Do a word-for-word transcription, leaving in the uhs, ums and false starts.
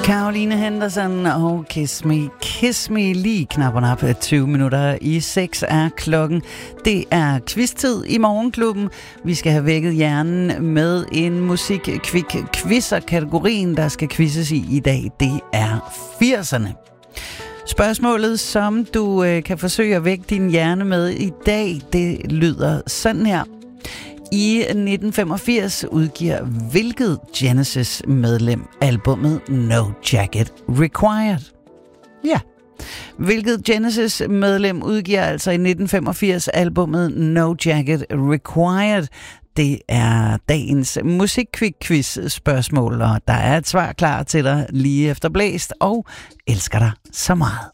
Caroline Henderson og Kiss Me, Kiss Me lige knap og nap tyve minutter i seks er klokken. Det er quiz-tid i Morgenklubben. Vi skal have vækket hjernen med en musik-kvik-quiz, og kategorien, der skal quizzes i i dag, det er firserne. Spørgsmålet, som du øh, kan forsøge at vække din hjerne med i dag, det lyder sådan her. I nitten femogfirs udgiver hvilket Genesis-medlem albummet No Jacket Required? Ja. Hvilket Genesis-medlem udgiver altså i nitten femogfirs albummet No Jacket Required? Det er dagens musik-quiz-spørgsmål, og der er et svar klar til dig lige efter blæst, og elsker dig så meget.